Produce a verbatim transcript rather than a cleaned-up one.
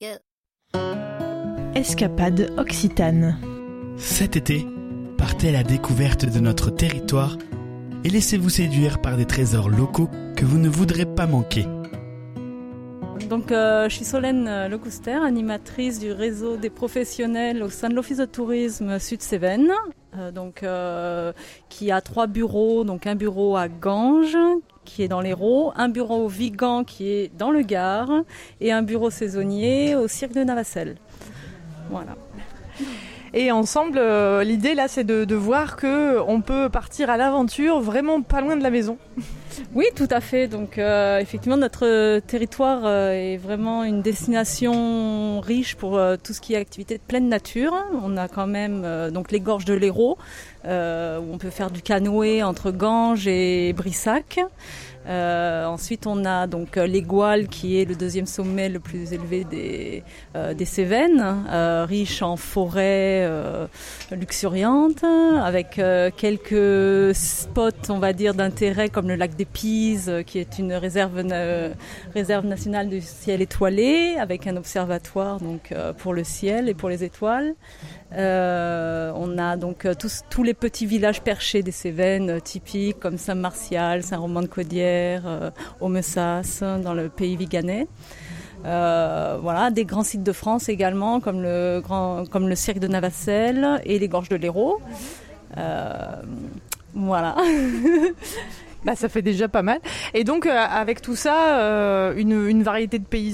go. Escapade occitane. Cet été, partez à la découverte de notre territoire et laissez-vous séduire par des trésors locaux que vous ne voudrez pas manquer. Donc, euh, je suis Solène Lecouster, animatrice du réseau des professionnels au sein de l'Office de tourisme Sud-Cévennes, euh, donc, euh, qui a trois bureaux, donc un bureau à Ganges, qui est dans l'Hérault, un bureau au Vigan qui est dans le Gard et un bureau saisonnier au Cirque de Navacelles. Voilà. Et ensemble, euh, l'idée là, c'est de, de voir que on peut partir à l'aventure vraiment pas loin de la maison. Oui, tout à fait. Donc, euh, effectivement, notre territoire euh, est vraiment une destination riche pour euh, tout ce qui est activité de pleine nature. On a quand même euh, donc les gorges de l'Hérault, euh, où on peut faire du canoë entre Ganges et Brissac. Euh, ensuite, on a donc l'Égual qui est le deuxième sommet le plus élevé des, euh, des Cévennes, euh, riche en forêts euh, luxuriantes, avec euh, quelques spots, on va dire, d'intérêt comme le lac des Pises, qui est une réserve, euh, réserve nationale du ciel étoilé, avec un observatoire donc euh, pour le ciel et pour les étoiles. Euh, on a donc tous, tous les petits villages perchés des Cévennes euh, typiques comme Saint-Martial, Saint-Romain-de-Caudière, euh, Aumessas, dans le pays viganais. Euh, voilà, des grands sites de France également comme le, grand, comme le Cirque de Navacelles et les gorges de l'Hérault. Euh, voilà. Bah, ça fait déjà pas mal. Et donc, euh, avec tout ça, euh, une, une variété de paysages